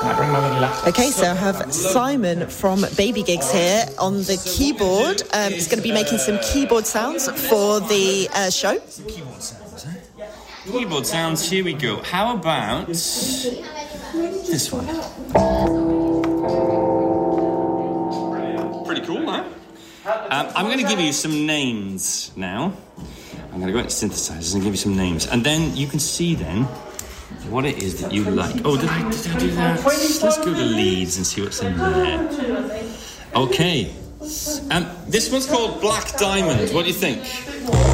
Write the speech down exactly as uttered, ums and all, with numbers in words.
Okay, so I have Simon from Baby Gigs here on the keyboard. Um, he's going to be making some keyboard sounds for the uh, show. Keyboard sounds, eh? Keyboard sounds, here we go. How about this one? Pretty cool, huh? Um, I'm going to give you some names now. I'm going to go into synthesizers and give you some names. And then you can see then what it is that you like. Oh, did I, did I do that? Let's go to leads and see what's in there. Okay. Um, this one's called Black Diamond. What do you think?